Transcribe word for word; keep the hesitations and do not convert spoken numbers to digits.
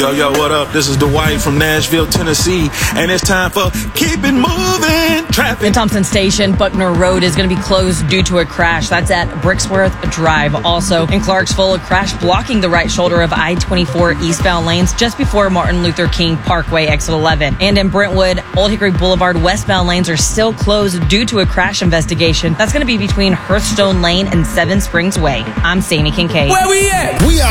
Yo, yo, what up? This is Dwight from Nashville, Tennessee, and it's time for Keep It Moving Traffic. In Thompson Station, Buckner Road is going to be closed due to a crash. That's at Brixworth Drive. Also, in Clarksville, a crash blocking the right shoulder of I twenty-four eastbound lanes just before Martin Luther King Parkway, exit eleven. And in Brentwood, Old Hickory Boulevard westbound lanes are still closed due to a crash investigation. That's going to be between Hearthstone Lane and Seven Springs Way. I'm Sammy Kincaid. Where we at? We are